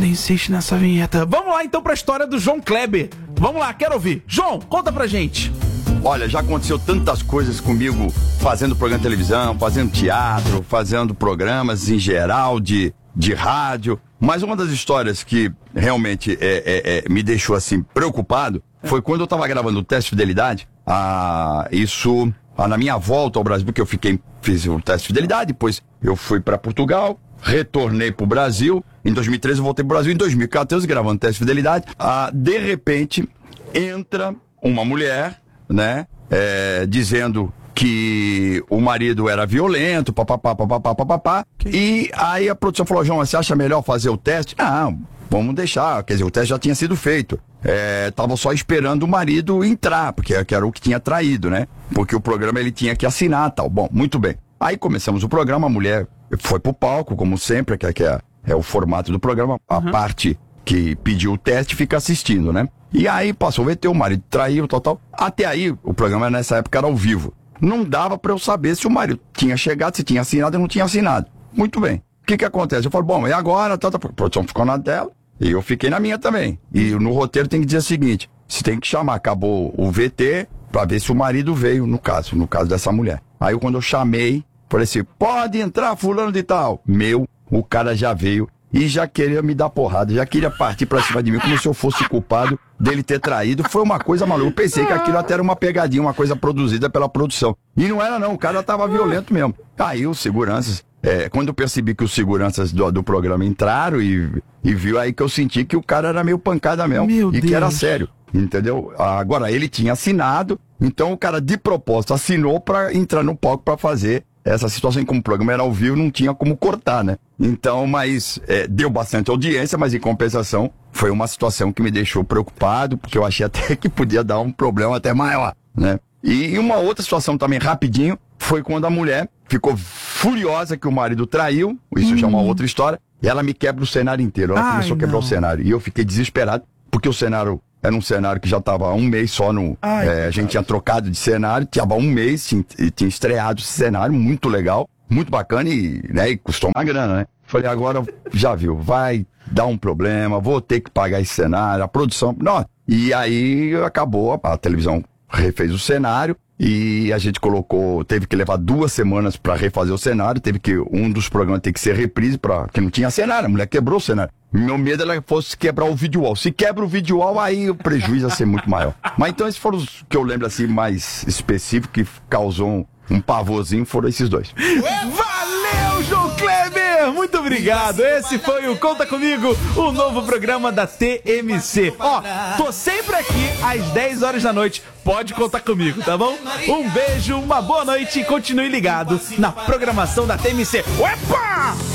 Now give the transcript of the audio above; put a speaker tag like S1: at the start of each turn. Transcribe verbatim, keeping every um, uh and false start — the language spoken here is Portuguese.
S1: Ainda insiste nessa vinheta. Vamos lá então pra história do João Kleber. Vamos lá, quero ouvir. João, conta pra gente.
S2: Olha, já aconteceu tantas coisas comigo, fazendo programa de televisão, fazendo teatro, fazendo programas em geral de, de rádio. Mas uma das histórias que realmente é, é, é, me deixou assim preocupado foi quando eu estava gravando o teste de fidelidade. Ah, isso ah, na minha volta ao Brasil, porque eu fiquei, fiz o teste de fidelidade, depois eu fui para Portugal, retornei para o Brasil. Em dois mil e treze eu voltei para o Brasil. Em dois mil e quatorze, gravando teste de fidelidade, ah, de repente entra uma mulher, né, é, dizendo que o marido era violento, papapá, papapá, papapá. E aí a produção falou: João, você acha melhor fazer o teste? Não, vamos deixar, quer dizer, o teste já tinha sido feito. É, tava só esperando o marido entrar, porque era o que tinha traído, né? Porque o programa ele tinha que assinar tal. Bom, muito bem. Aí começamos o programa, a mulher foi pro palco, como sempre, que, que é, é o formato do programa, a uhum. parte que pediu o teste fica assistindo, né? E aí passou o V T, o marido traiu, tal, tal. Até aí, o programa nessa época era ao vivo. Não dava pra eu saber se o marido tinha chegado, se tinha assinado ou não tinha assinado. Muito bem. O que que acontece? Eu falo, bom, e agora? Tal, tal. A produção ficou na dela e eu fiquei na minha também. E no roteiro tem que dizer o seguinte: você tem que chamar, acabou o V T, pra ver se o marido veio, no caso, no caso dessa mulher. Aí quando eu chamei, falei assim, pode entrar fulano de tal. Meu, o cara já veio e já queria me dar porrada, já queria partir pra cima de mim, como se eu fosse culpado dele ter traído. Foi uma coisa maluca. Eu pensei que aquilo até era uma pegadinha, uma coisa produzida pela produção. E não era não, o cara tava violento mesmo. Aí os seguranças, é, quando eu percebi que os seguranças do, do programa entraram e, e viu, aí que eu senti que o cara era meio pancada mesmo.
S1: Meu
S2: e
S1: Deus.
S2: Que era sério, entendeu? Agora, ele tinha assinado, então o cara de propósito assinou pra entrar no palco pra fazer essa situação. Como o programa era ao vivo, não tinha como cortar, né? Então, mas é, deu bastante audiência, mas em compensação foi uma situação que me deixou preocupado, porque eu achei até que podia dar um problema até maior, né? E uma outra situação também, rapidinho, foi quando a mulher ficou furiosa que o marido traiu, isso hum. já é uma outra história, e ela me quebra o cenário inteiro. Ela Ai, começou a quebrar não. o cenário, e eu fiquei desesperado, porque o cenário era um cenário que já estava há um mês só no... Ai, é, a gente tinha trocado de cenário, tinha um mês, tinha, tinha estreado esse cenário, muito legal, muito bacana e, né, e custou uma grana, né? Falei, agora já viu, vai dar um problema, vou ter que pagar esse cenário, a produção... Não. E aí acabou, a televisão refez o cenário e a gente colocou, teve que levar duas semanas para refazer o cenário, teve que, um dos programas tem que ser reprise, pra, porque não tinha cenário, a mulher quebrou o cenário. Meu medo era que fosse quebrar o videowall. Se quebra o videowall, aí o prejuízo ia ser muito maior. Mas então esses foram os que eu lembro assim mais específicos, que causou um, um pavorzinho, foram esses dois.
S1: Valeu, João Kleber! Muito obrigado. Esse foi o Conta Comigo, o novo programa da T M C. Ó, tô sempre aqui às dez horas da noite. Pode contar comigo, tá bom? Um beijo, uma boa noite e continue ligado na programação da T M C. Opa!